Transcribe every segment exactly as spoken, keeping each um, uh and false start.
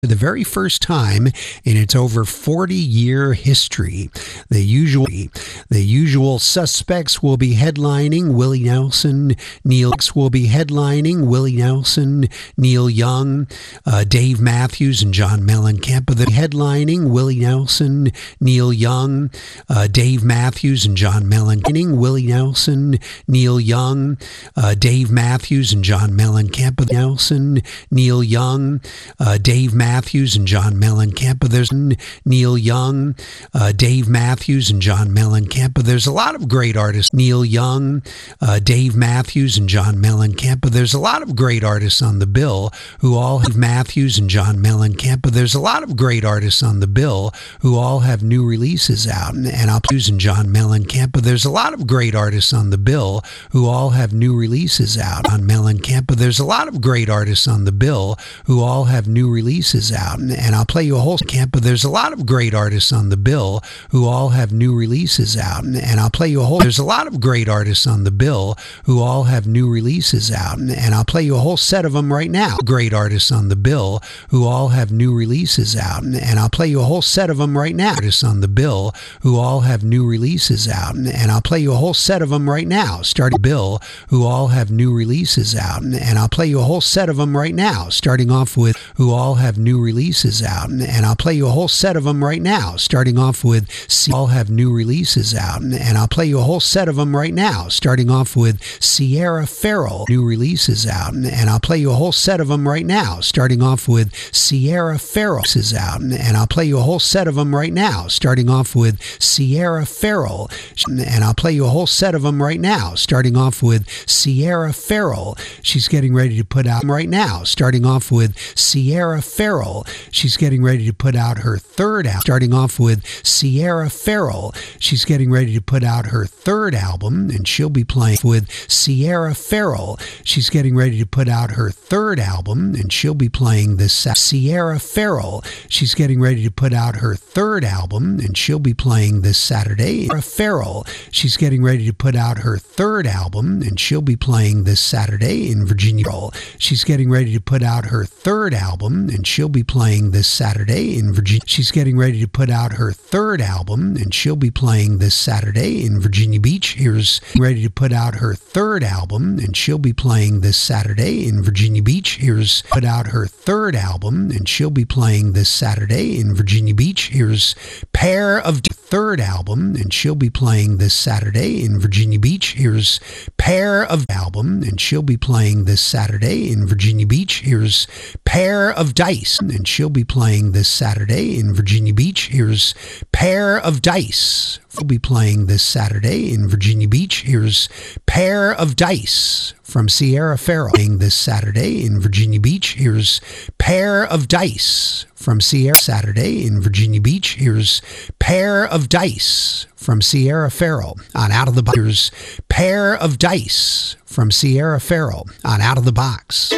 For the very first time in its over forty-year history, the usual the usual suspects will be headlining Willie Nelson. Neil will be headlining Willie Nelson, Neil Young, uh, Dave Matthews, and John Mellencamp. The headlining Willie Nelson, Neil Young, uh, Dave Matthews, and John Mellencamp. Willie Nelson, Neil Young, uh, Dave Matthews, and John Mellencamp. Nelson, Neil Young, uh, Dave Matthews. Matthews and John Mellencamp. There's Neil Young, uh, Dave Matthews, and John Mellencamp. There's a lot of great artists. Neil Young, uh, Dave Matthews, and John Mellencamp. There's a lot of great artists on the bill who all have Matthews and John Mellencamp. There's a lot of great artists on the bill who all have new releases out. And, and I'll use and John Mellencamp. There's a lot of great artists on the bill who all have new releases out on Mellencamp. There's a lot of great artists on the bill who all have new releases out, and, and I'll play you a whole camp. But there's a lot of great artists on the bill who all have new releases out, and, and I'll play you a whole. There's a lot of great artists on the bill who all have new releases out, and, and I'll play you a whole set of them right now. Great artists on the bill who all have new releases out, and, and I'll play you a whole set of them right now. Artists on the bill who all have new releases out, and, and I'll play you a whole set of them right now. Starting bill who all have new releases out, and, and I'll play you a whole set of them right now. Starting off with who all have new releases out, and, and I'll play you a whole set of them right now. Starting off with C- all have new releases out, and, and I'll play you a whole set of them right now. Starting off with Sierra Farrell, new releases out, and, and I'll play you a whole set of them right now. Starting off with Sierra Farrell is out, and, and I'll play you a whole set of them right now. Starting off with Sierra Farrell, and I'll play you a whole set of them right now. Starting off with Sierra Farrell, she's getting ready to put out right now. Starting off with Sierra Farrell, she's getting ready to put out her third album. Starting off with Sierra Farrell, she's getting ready to put out her third album, and she'll be playing with Sierra Farrell. She's getting ready to put out her third album, and she'll be playing this Sa- Sierra Farrell. She's getting ready to put out her third album, and she'll be playing this Saturday. Sierra Farrell, she's getting ready to put out her third album, and she'll be playing this Saturday in Virginia. She's getting ready to put out her third album, and she'll be playing this Saturday in Virginia. She's getting ready to put out her third album, and she'll be playing this Saturday in Virginia Beach. Here's ready to put out her third album, and she'll be playing this Saturday in Virginia Beach. Here's put out her third album, and she'll be playing this Saturday in Virginia Beach. Here's Pair of third album, and she'll be playing this Saturday in Virginia Beach. Here's Pair of album, and she'll be playing this Saturday in Virginia Beach. Here's Pair of Dice, and she'll be playing this Saturday in Virginia Beach. Here's Pair of Dice. We'll be playing this Saturday in Virginia Beach. Here's Pair of Dice from Sierra Farrell playing this Saturday in Virginia Beach. Here's Pair of Dice from Sierra Saturday in Virginia Beach. Here's Pair of Dice from Sierra Farrell on Out of the Box. Here's Pair of Dice from Sierra Farrell on Out of the Box.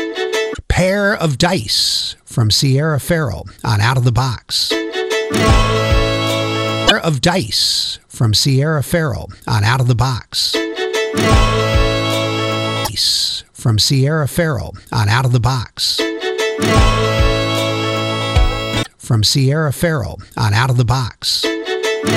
Pair of Dice from Sierra Farrell on Out of the Box. Pair of Dice from Sierra Farrell on Out of the Box. Dice from Sierra Farrell on Out of the Box. From Sierra Farrell on Out of the Box.